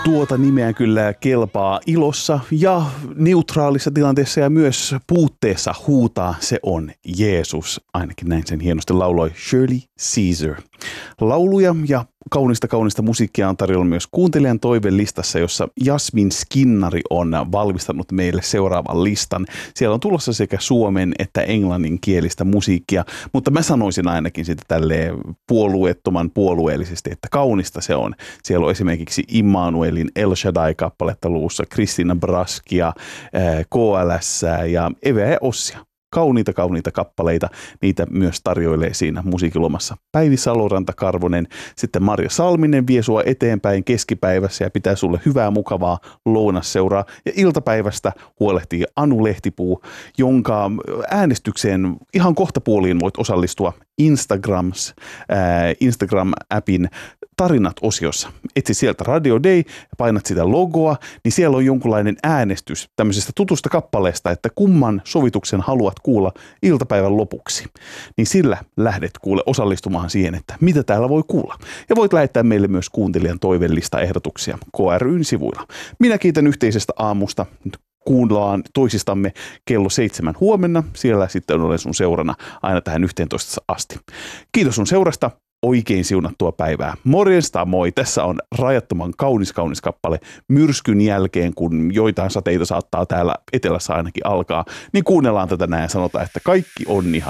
Tuota nimeä kyllä kelpaa ilossa ja neutraalissa tilanteessa ja myös puutteessa huutaa, se on Jeesus. Ainakin näin sen hienosti lauloi Shirley Caesar. Lauluja ja kaunista musiikkia on tarjolla myös kuuntelijan toivelistassa, jossa Jasmin Skinnari on valmistanut meille seuraavan listan. Siellä on tulossa sekä suomen että englanninkielistä musiikkia, mutta mä sanoisin ainakin sitä tälleen puolueettoman puolueellisesti, että kaunista se on. Siellä on esimerkiksi Immanuelin El Shaddai-kappaletta luussa, Kristina Braskia, KLS ja Eveä ja Ossia. Kauniita kappaleita, niitä myös tarjoilee siinä musiikilomassa Päivi Saloranta-Karvonen. Sitten Marja Salminen vie sua eteenpäin keskipäivässä ja pitää sulle hyvää mukavaa lounasseuraa. Ja iltapäivästä huolehtii Anu Lehtipuu, jonka äänestykseen ihan kohtapuoliin voit osallistua Instagram-appin tarinat-osiossa. Etsi sieltä Radio Day ja painat sitä logoa, niin siellä on jonkunlainen äänestys tämmöisestä tutusta kappaleesta, että kumman sovituksen haluat kuulla iltapäivän lopuksi. Niin sillä lähdet kuule osallistumaan siihen, että mitä täällä voi kuulla. Ja voit lähettää meille myös kuuntelijan toivellista ehdotuksia KRY:n sivuilla. Minä kiitän yhteisestä aamusta. Kuullaan toisistamme kello 7 huomenna. Siellä sitten olen sun seurana aina tähän 11 asti. Kiitos sun seurasta. Oikein siunattua päivää. Morjesta, moi. Tässä on rajattoman kaunis kappale myrskyn jälkeen, kun joitain sateita saattaa täällä etelässä ainakin alkaa. Niin kuunnellaan tätä näin ja sanotaan, että kaikki on ihan